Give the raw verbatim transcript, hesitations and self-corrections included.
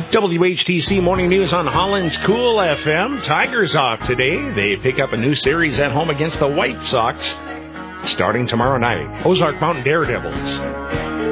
W H T C Morning News on Holland's Cool F M. Tigers off today. They pick up a new series at home against the White Sox starting tomorrow night. Ozark Mountain Daredevils